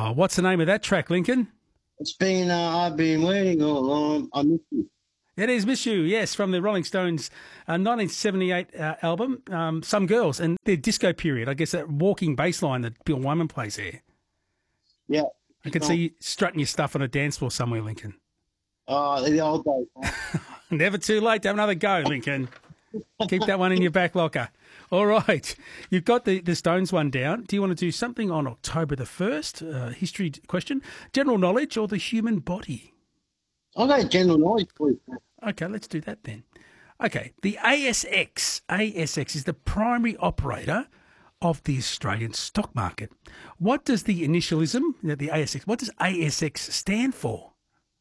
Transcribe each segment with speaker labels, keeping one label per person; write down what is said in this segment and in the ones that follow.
Speaker 1: Oh, what's the name of that track, Lincoln?
Speaker 2: It's been, I've been waiting all along. I miss you.
Speaker 1: It is Miss You, yes, from the Rolling Stones 1978 album, Some Girls, and their disco period. I guess that walking bass line that Bill Wyman plays there.
Speaker 2: Yeah.
Speaker 1: I can see you strutting your stuff on a dance floor somewhere, Lincoln.
Speaker 2: Oh, the old days.
Speaker 1: Never too late to have another go, Lincoln. Keep that one in your back locker. All right. You've got the Stones one down. Do you want to do something on October the 1st? History question, general knowledge, or the human body?
Speaker 2: I'll go general knowledge, please.
Speaker 1: Okay, let's do that then. Okay, the ASX is the primary operator of the Australian stock market. What does the initialism, the ASX, what does ASX stand for?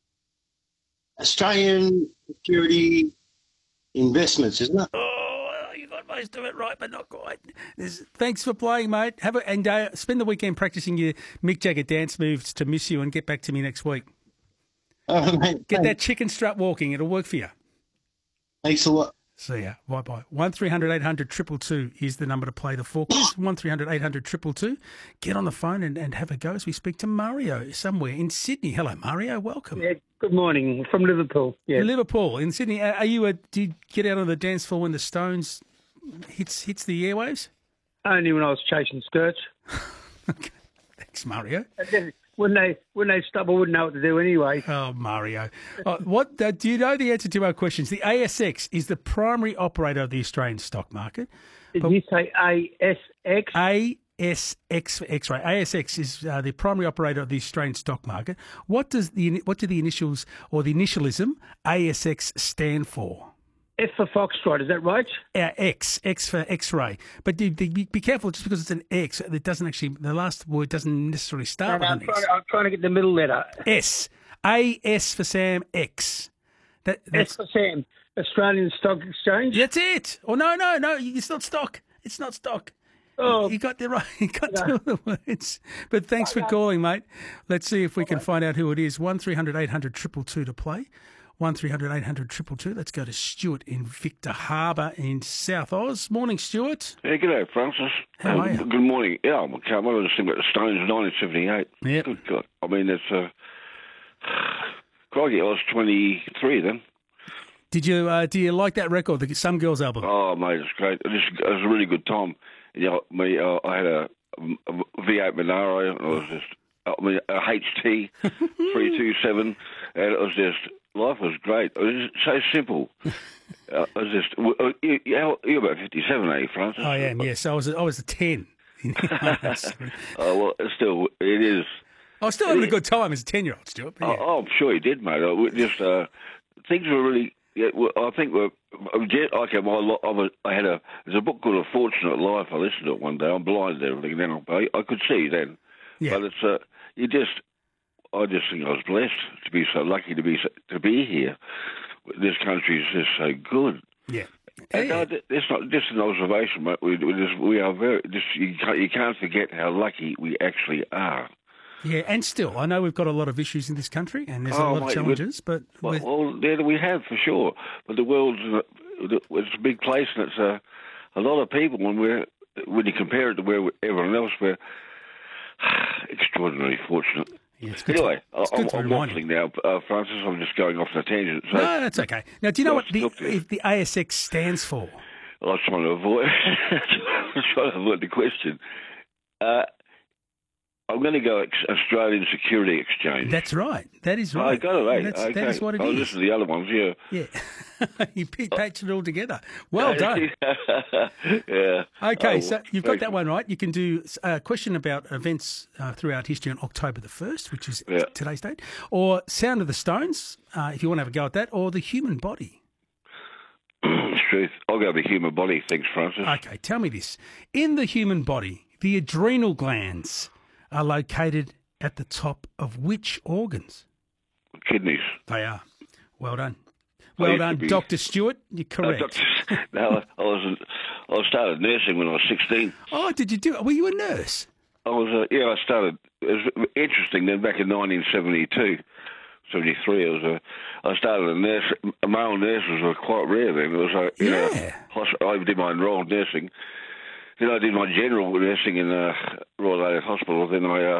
Speaker 2: Australian Security Investments, isn't it?
Speaker 1: Oh, you got most of it right, but not quite. Thanks for playing, mate. Spend the weekend practicing your Mick Jagger dance moves to Miss You and get back to me next week.
Speaker 2: Oh, mate,
Speaker 1: Get that chicken strut walking. It'll work for you.
Speaker 2: Thanks a lot.
Speaker 1: See ya. Bye-bye. 1300 800 222 is the number to play the four quiz. 1300 800 222. Get on the phone and have a go as we speak to Mario somewhere in Sydney. Hello, Mario. Welcome.
Speaker 3: Yeah, good morning. From Liverpool. Yeah.
Speaker 1: Liverpool in Sydney. Do you get out on the dance floor when the Stones hits the airwaves?
Speaker 3: Only when I was chasing skirts.
Speaker 1: Okay. Thanks, Mario.
Speaker 3: And then when they stop, I wouldn't know what to do anyway.
Speaker 1: Oh, Mario. Do you know the answer to our questions? The ASX is the primary operator of the Australian stock market.
Speaker 3: Did you say ASX?
Speaker 1: ASX for X-ray. ASX is the primary operator of the Australian stock market. What do the initials or the initialism ASX stand for?
Speaker 3: F for Foxtrot, is that right?
Speaker 1: X for X-ray. But be careful, just because it's an X, it doesn't actually, the last word doesn't necessarily start with an X.
Speaker 3: I'm trying to get the middle letter.
Speaker 1: S. AS for Sam, X.
Speaker 3: S for Sam, Australian Stock Exchange?
Speaker 1: That's it. Oh, no, it's not stock. It's not stock.
Speaker 3: Oh,
Speaker 1: you got the right. You got two of the words. But thanks for calling, mate. Let's see if we can find out who it is. 1300 800 222 to play. 1300 800 222. Let's go to Stuart in Victor Harbour in South Oz. Morning, Stuart.
Speaker 4: Yeah, g'day, Francis.
Speaker 1: How are you?
Speaker 4: Good morning. Yeah, I can't wait to think about the Stones 1978.
Speaker 1: Yep.
Speaker 4: Good God. I mean, it's crikey, I was 23 then.
Speaker 1: Do you like that record, the Some Girls album?
Speaker 4: Oh, mate, it's great. It was a really good time. You know, I had a V8 Monaro, and a HT 327, and it was just, life was great. It was so simple. You're about 57, eh, Francis?
Speaker 1: I am, yes. I was a 10.
Speaker 4: Oh, well, still, it is.
Speaker 1: I was still having a good time as a 10-year-old, Stuart. Yeah.
Speaker 4: Oh, I'm sure you did, mate. Things were really. Yeah, well, I think we're. There's a book called A Fortunate Life. I listened to it one day. I'm blind and everything now, but I could see then.
Speaker 1: Yeah.
Speaker 4: But it's I just think I was blessed to be so lucky to be here. This country is just so good.
Speaker 1: Yeah.
Speaker 4: And it's not just an observation, mate. We are very. You can't forget how lucky we actually are.
Speaker 1: Yeah, and still, I know we've got a lot of issues in this country, and there's a lot of challenges, but...
Speaker 4: Well, yeah, we have, for sure. But the world's it's a big place, and it's a lot of people, when you compare it to where everyone else, we're extraordinarily fortunate.
Speaker 1: Yeah, it's good
Speaker 4: anyway,
Speaker 1: I'm
Speaker 4: waffling now, Francis. I'm just going off on a tangent. So,
Speaker 1: no, that's okay. Now, do you know what the ASX stands for?
Speaker 4: I was trying to avoid the question. I'm going to go Australian Security Exchange.
Speaker 1: That's right. That is right.
Speaker 4: I got it, right?
Speaker 1: That is what it is.
Speaker 4: I'll listen to the other ones, yeah.
Speaker 1: Yeah. You patched it all together. Well done.
Speaker 4: Yeah.
Speaker 1: Okay, so you've got that one right. You can do a question about events throughout history on October the 1st, which is today's date, or Sound of the Stones, if you want to have a go at that, or the human body.
Speaker 4: Truth. I'll go the human body. Thanks, Francis.
Speaker 1: Okay, tell me this. In the human body, the adrenal glands are located at the top of which organs?
Speaker 4: Kidneys.
Speaker 1: They are. Well done. Well done, Dr. Stewart. You're correct.
Speaker 4: No, I started nursing when I was 16.
Speaker 1: Oh, did you do it? Were you a nurse?
Speaker 4: I started. It was interesting then back in 1972, 73. I started a nurse. Male nurses were quite rare then. It was I did my enrolled nursing. Then I did my general nursing in Royal Adelaide Hospital. Then I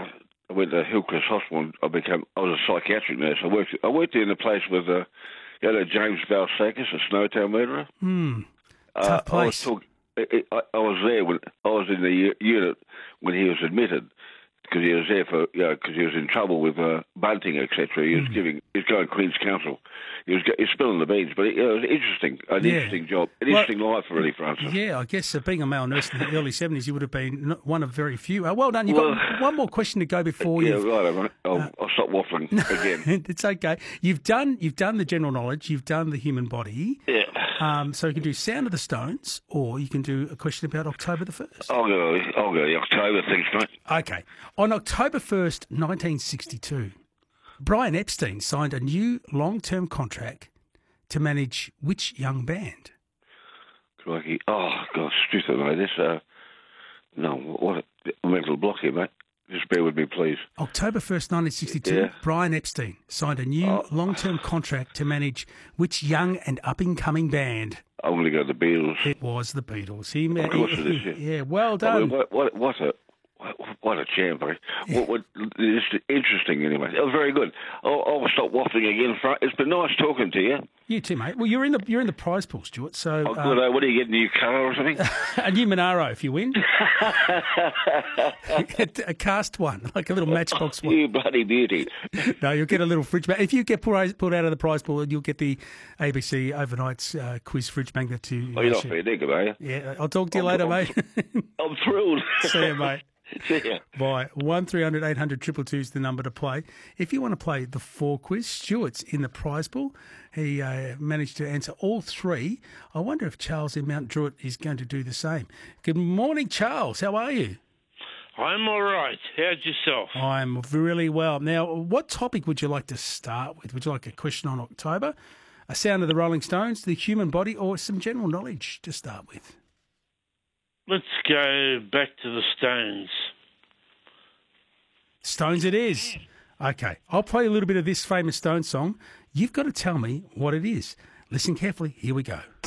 Speaker 4: I went to Hillcrest Hospital. I was a psychiatric nurse. I worked in a place with James Valsakis, a Snowtown murderer.
Speaker 1: Tough place.
Speaker 4: I was there when I was in the unit when he was admitted, because he was there because he was in trouble with bunting, etc. He was going Queen's Counsel. He's spilling the beans, but it was interesting job, interesting life really, Francis.
Speaker 1: Yeah, I guess being a male nurse in the early 70s, you would have been one of very few. Well done. You've got one more question to go before you.
Speaker 4: Yeah, right. Mate. I'll stop waffling again.
Speaker 1: It's okay. You've done the general knowledge. You've done the human body.
Speaker 4: Yeah.
Speaker 1: So you can do Sound of the Stones, or you can do a question about October the 1st.
Speaker 4: I'll go the October, thanks, mate.
Speaker 1: Okay. On October 1st, 1962, Brian Epstein signed a new long-term contract to manage which young band?
Speaker 4: Crikey. Oh, God, stupid, mate. This, no, what a mental block here, mate. Just bear with me, please.
Speaker 1: October 1st, 1962, Brian Epstein signed a new long-term contract to manage which young and up-and-coming band?
Speaker 4: I'm going to go the Beatles.
Speaker 1: It was the Beatles.
Speaker 4: Of course it is,
Speaker 1: yeah, well done.
Speaker 4: What a champ, eh? It's interesting anyway. Oh, very good. I'll stop waffling again. It's been nice talking to you.
Speaker 1: You too, mate. Well, you're in the prize pool, Stuart. So,
Speaker 4: good. What do you get? A new car or something?
Speaker 1: A new Monaro if you win. A cast one, like a little matchbox one.
Speaker 4: You bloody beauty.
Speaker 1: No, you'll get a little fridge magnet. If you get pulled out of the prize pool, you'll get the ABC Overnight's quiz fridge magnet to.
Speaker 4: Oh, you're not fair dinkum, are you?
Speaker 1: Yeah, I'll talk to you later, mate.
Speaker 4: I'm thrilled.
Speaker 1: See you, mate.
Speaker 4: See ya.
Speaker 1: Bye. 1300 800 222 is the number to play. If you want to play the 4 quiz, Stuart's in the prize pool. He managed to answer all 3. I wonder if Charles in Mount Druitt is going to do the same. Good morning, Charles. How are you?
Speaker 5: I'm all right. How's yourself?
Speaker 1: I'm really well. Now, what topic would you like to start with? Would you like a question on October, a sound of the Rolling Stones, the human body, or some general knowledge to start with?
Speaker 5: Let's go back to the Stones.
Speaker 1: Stones it is. Okay, I'll play a little bit of this famous Stones song. You've got to tell me what it is. Listen carefully. Here we go.